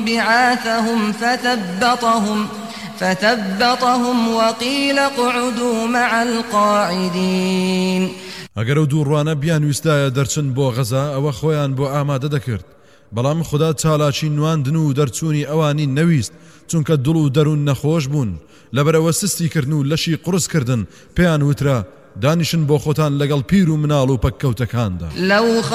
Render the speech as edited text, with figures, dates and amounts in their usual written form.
بعاثهم فثبطهم وقيل اقعدوا مع القاعدين. ئەگەر ئەو دووڕوانە بیانویستایە دەرچن بۆ غەزا ئەوە خۆیان بۆ ئامادە دەکرد، بەڵام خوددا چالاکی نواندن و دەرچوونی ئەوانی نەویست، چونکە دڵ و دەروون نەخۆش بوون، لەبەرەوە سستی کردن و لەشی قورس کردن. پێیان وترا دانیشن بۆ خۆتان لەگەڵ پیر و مناڵ و پەککەوتەکاندا.